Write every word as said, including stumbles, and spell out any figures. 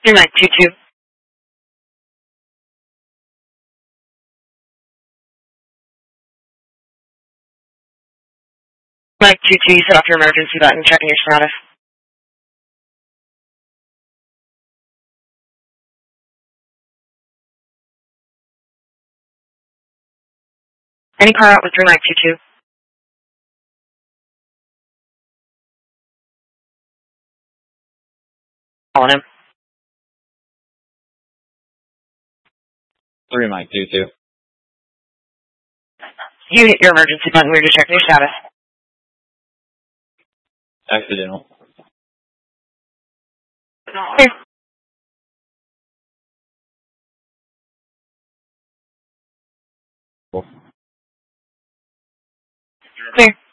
Mike two two. Mike two two, you set off your emergency button, checking your status. Any car out with three Mike two two? Calling him. three Mike two two. You hit your emergency button, we're just checking your status. Accidental. Clear. Clear.